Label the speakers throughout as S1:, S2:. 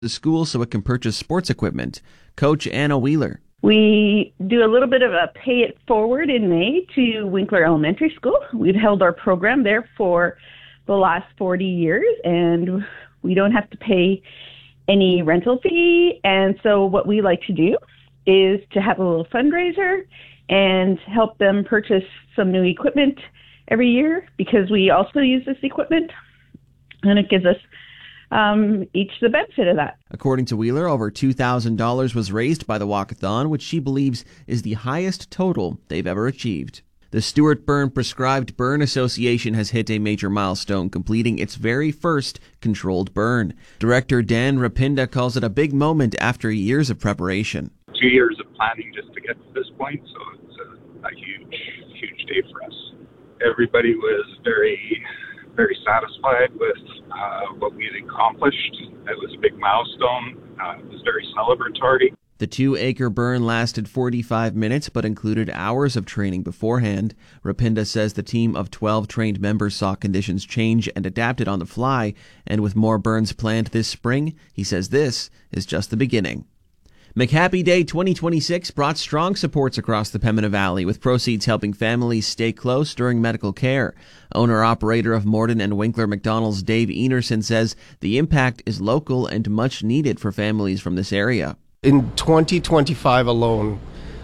S1: the school so it can purchase sports equipment. Coach Anna Wheeler.
S2: We do a little bit of a pay it forward in May to Winkler Elementary School. We've held our program there for the last 40 years, and we don't have to pay any rental fee. And so what we like to do is to have a little fundraiser and help them purchase some new equipment every year, because we also use this equipment, and it gives us each the benefit of that.
S1: According to Wheeler, over $2,000 was raised by the walkathon, which she believes is the highest total they've ever achieved. The Stuart Burn Prescribed Burn Association has hit a major milestone, completing its very first controlled burn. Director Dan Rapinda calls it a big moment after years of preparation.
S3: 2 years of planning just to get to this point, so it's a huge day for us. Everybody was very satisfied with what we had accomplished. It was a big milestone. It was very celebratory.
S1: The 2-acre burn lasted 45 minutes but included hours of training beforehand. Rapinda says the team of 12 trained members saw conditions change and adapted on the fly, and with more burns planned this spring, he says this is just the beginning. McHappy Day 2026 brought strong supports across the Pembina Valley, with proceeds helping families stay close during medical care. Owner-operator of Morden and Winkler McDonald's Dave Enerson says the impact is local and much needed for families from this area.
S4: In 2025 alone,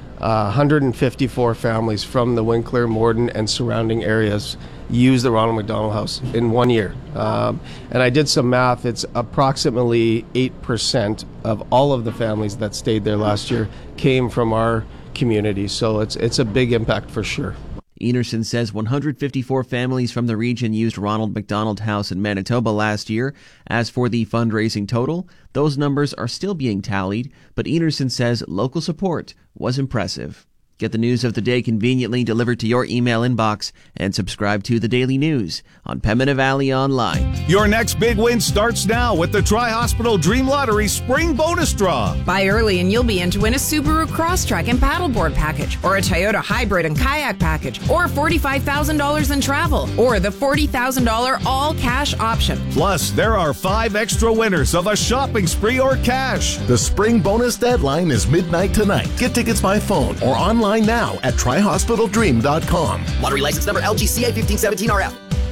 S4: 154 families from the Winkler, Morden, and surrounding areas used the Ronald McDonald House in 1 year. And I did some math. It's approximately 8% of all of the families that stayed there last year came from our community. So it's a big impact for sure.
S1: Enerson says 154 families from the region used Ronald McDonald House in Manitoba last year. As for the fundraising total, those numbers are still being tallied, but Enerson says local support was impressive. Get the news of the day conveniently delivered to your email inbox and subscribe to The Daily News on Pembina Valley Online.
S5: Your next big win starts now with the Tri-Hospital Dream Lottery Spring Bonus Draw.
S6: Buy early and you'll be in to win a Subaru Crosstrek and paddleboard package, or a Toyota Hybrid and kayak package, or $45,000 in travel, or the $40,000 all-cash option.
S5: Plus, there are 5 extra winners of a shopping spree or cash.
S7: The spring bonus deadline is midnight tonight. Get tickets by phone or online now at tryhospitaldream.com.
S8: Lottery license number LGCA 1517RF.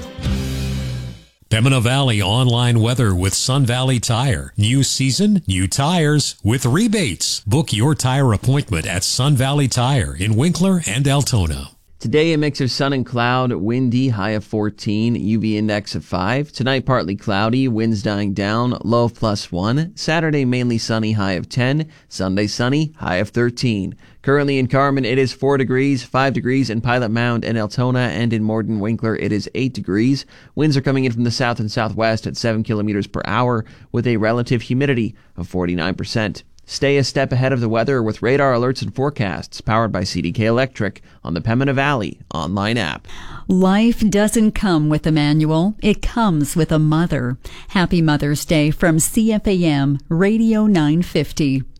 S9: Pembina Valley online weather with Sun Valley Tire. New season, new tires with rebates. Book your tire appointment at Sun Valley Tire in Winkler and Altona.
S1: Today, a mix of sun and cloud, windy, high of 14, UV index of 5. Tonight, partly cloudy, winds dying down, low of +1. Saturday, mainly sunny, high of 10. Sunday, sunny, high of 13. Currently in Carman, it is 4 degrees, 5 degrees in Pilot Mound and Altona, and in Morden Winkler, it is 8 degrees. Winds are coming in from the south and southwest at 7 kilometers per hour, with a relative humidity of 49%. Stay a step ahead of the weather with radar alerts and forecasts powered by CDK Electric on the Pembina Valley online app.
S10: Life doesn't come with a manual. It comes with a mother. Happy Mother's Day from CFAM Radio 950.